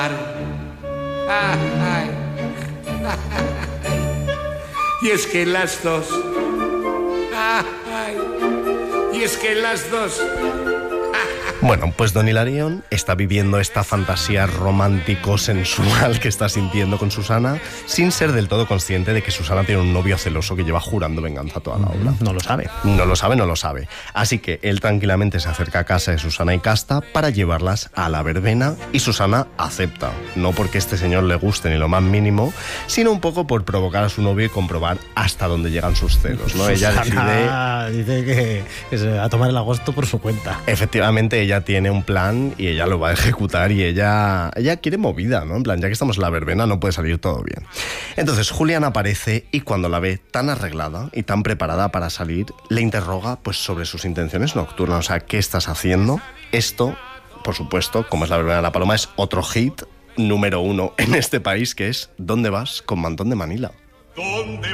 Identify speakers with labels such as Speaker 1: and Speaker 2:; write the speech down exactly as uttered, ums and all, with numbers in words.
Speaker 1: Ah, ay. Y es que las dos, ah, ay. Y es que las dos.
Speaker 2: Bueno, pues Don Hilarión está viviendo esta fantasía romántico-sensual que está sintiendo con Susana sin ser del todo consciente de que Susana tiene un novio celoso que lleva jurando venganza toda la obra.
Speaker 3: No lo sabe.
Speaker 2: No lo sabe, no lo sabe. Así que él tranquilamente se acerca a casa de Susana y Casta para llevarlas a la verbena y Susana acepta. No porque este señor le guste ni lo más mínimo, sino un poco por provocar a su novio y comprobar hasta dónde llegan sus celos, ¿no? Ella
Speaker 3: Susana
Speaker 2: decide...
Speaker 3: dice que, que se va a tomar el agosto por su cuenta.
Speaker 2: Efectivamente, ella tiene un plan y ella lo va a ejecutar y ella, ella quiere movida, ¿no? En plan, ya que estamos en la verbena no puede salir todo bien. Entonces Julián aparece y cuando la ve tan arreglada y tan preparada para salir, le interroga pues sobre sus intenciones nocturnas. O sea, ¿qué estás haciendo? Esto, por supuesto, como es la verbena de la Paloma, es otro hit número uno en este país, que es ¿Dónde vas con Mantón de Manila? ¿Dónde